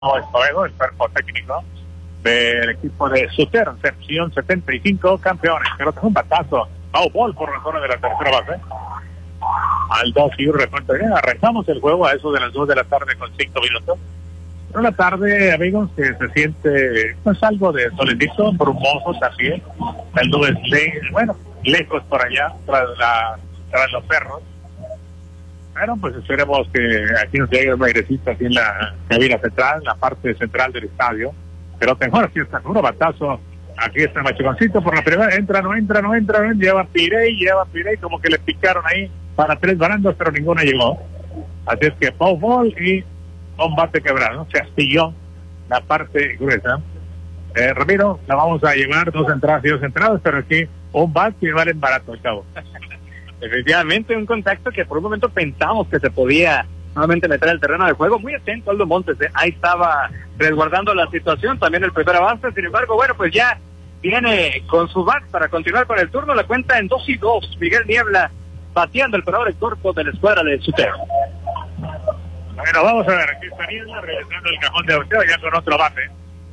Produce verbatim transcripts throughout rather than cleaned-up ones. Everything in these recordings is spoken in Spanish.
Escobedo, el cuerpo técnico del equipo de Suter, sección setenta y cinco, campeones. Pero es un batazo, Pau Paul por la zona de la tercera base. Al dos y un recuento. Arrancamos el juego a eso de las dos de la tarde con cinco minutos. Pero la tarde, amigos, que se siente pues algo de solecito, brumoso también. El nubes, bueno, lejos por allá, tras, la, tras los cerros. Bueno, pues esperemos que aquí nos llegue un airecito aquí en la cabina central, en la parte central del estadio. Pero mejor aquí está, un batazo. Aquí está Machuconcito por la primera. Entra, no entra, no entra, no entra. Lleva Pirey, lleva Pirey, como que le picaron ahí para tres barandas, pero ninguna llegó. Así es que Pau Paul y un bate quebrado, ¿no? Se astilló la parte gruesa. Eh, Ramiro, la vamos a llevar dos entradas y dos entradas, pero aquí un bate y valen barato, al cabo. Efectivamente, un contacto que por un momento pensamos que se podía nuevamente meter al terreno de juego. Muy atento Aldo Montes, ¿eh? Ahí estaba resguardando la situación, también el primer avance. Sin embargo, bueno, pues ya viene con su bat para continuar con el turno. La cuenta en dos y dos. Miguel Niebla bateando el parador en corto de la escuadra de Suter. Bueno, vamos a ver, aquí está Niebla regresando el cajón de bateo ya con otro bate.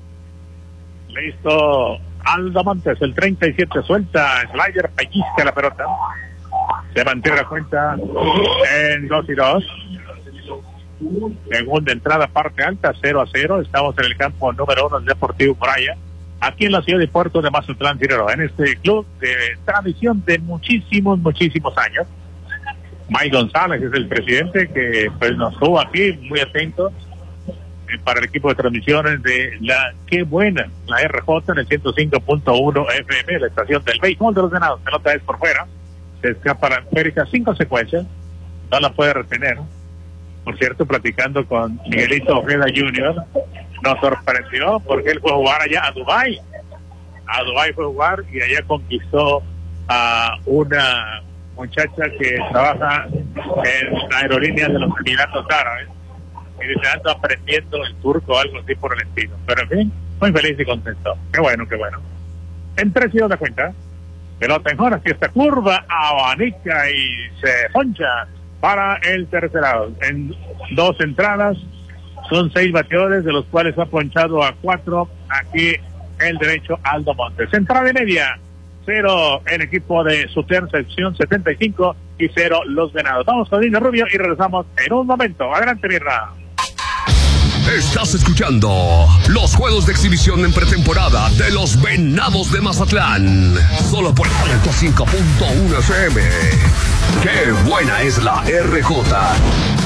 Listo Aldo Montes, el treinta y siete, suelta slider, pellizca la pelota. Se mantiene la cuenta en dos y dos. Segunda entrada, parte alta, cero a cero. Estamos en el campo número uno del Deportivo Braya, aquí en la ciudad de Puerto de Mazatlán, Sinaloa, en este club de tradición de muchísimos, muchísimos años. Mike González es el presidente que pues nos estuvo aquí muy atento eh, para el equipo de transmisiones de la Qué Buena, la R J en el ciento cinco punto uno F M, la estación del béisbol de los Venados. Pelota es por fuera. Se escapa la América, cinco secuencias, no la puede retener. Por cierto, platicando con Miguelito Ojeda junior, nos sorprendió porque él fue a jugar allá a Dubái. A Dubái fue a jugar y allá conquistó a una muchacha que trabaja en la aerolínea de los Emiratos Árabes. Y dice, ando aprendiendo el turco o algo así por el estilo. Pero en fin, muy feliz y contento. Qué bueno, qué bueno. En tres y dos de cuenta. Pelota en horas que esta curva abanica y se poncha para el tercer lado. En dos entradas son seis bateadores, de los cuales ha ponchado a cuatro. Aquí el derecho Aldo Montes. Entrada y media, cero el equipo de Suter, sección setenta y cinco y cero los Venados. Vamos con Dino Rubio y regresamos en un momento. Adelante, Mirra. Estás escuchando los juegos de exhibición en pretemporada de los Venados de Mazatlán. Solo por ciento cinco punto uno F M. ¡Qué buena es la R J!